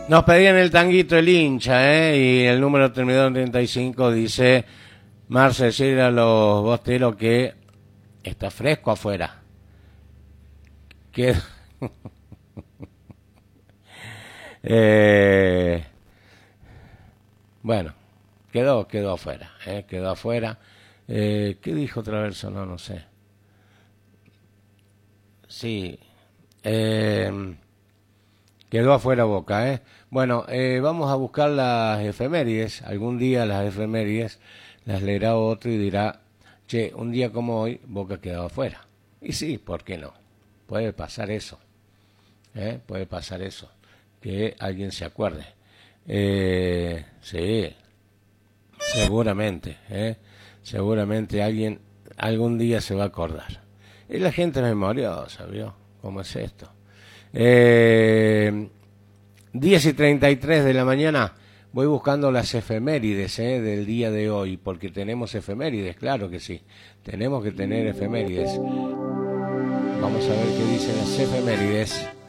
Nos pedían el tanguito el hincha, y el número terminado en 35 dice: Marce, decirle a los bosteros que está fresco afuera. Que bueno, quedó afuera, quedó afuera. ¿Qué dijo otra vez? No sé. Sí, quedó afuera Boca, Bueno, vamos a buscar las efemérides. Algún día las efemérides las leerá otro y dirá: che, un día como hoy Boca quedó afuera. Y sí, ¿por qué no? Puede pasar eso, puede pasar eso, que alguien se acuerde. Sí, seguramente, seguramente alguien algún día se va a acordar. Y la gente es memoriosa, ¿vio? ¿Cómo es esto? 10:33 de la mañana, voy buscando las efemérides del día de hoy, porque tenemos efemérides, claro que sí, tenemos que tener efemérides. Vamos a ver qué dicen las efemérides.